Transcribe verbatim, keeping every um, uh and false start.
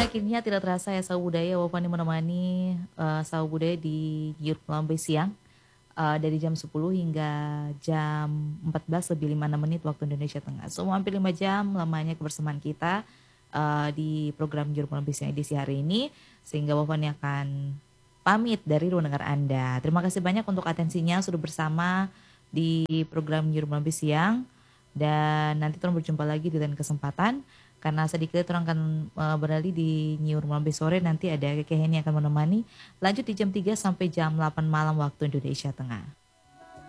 akhirnya tidak terasa ya Sahabat Budaya, Wafani menemani uh, Sahabat Budaya di Yurt Lambe siang uh, dari jam sepuluh hingga jam empat belas lebih lima puluh enam menit waktu Indonesia Tengah. So hampir lima jam lamanya kebersamaan kita uh, di program Yurt Lambe siang edisi hari ini, sehingga Wafani akan pamit dari ruang dengar Anda. Terima kasih banyak untuk atensinya sudah bersama di program Yurt Lambe siang, dan nanti kita berjumpa lagi di lain kesempatan. Karena sedikit orang akan uh, beralih di New Rumah sore, nanti ada Keke Heni akan menemani lanjut di jam tiga sampai jam delapan malam waktu Indonesia Tengah.